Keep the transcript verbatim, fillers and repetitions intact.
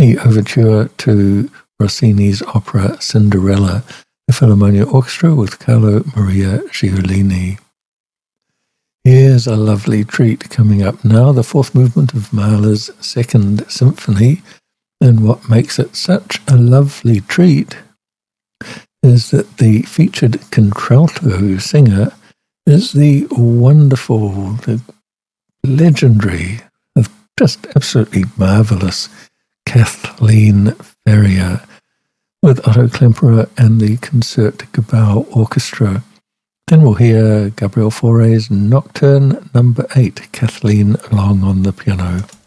the overture to Rossini's opera Cinderella, the Philharmonia Orchestra with Carlo Maria Giulini. Here's a lovely treat coming up now, the fourth movement of Mahler's Second Symphony. And what makes it such a lovely treat is that the featured contralto singer is the wonderful, the legendary, just absolutely marvellous Kathleen Ferrier with Otto Klemperer and the Concertgebouw Orchestra. Then we'll hear Gabriel Fauré's Nocturne number eight, Kathleen Long on the piano.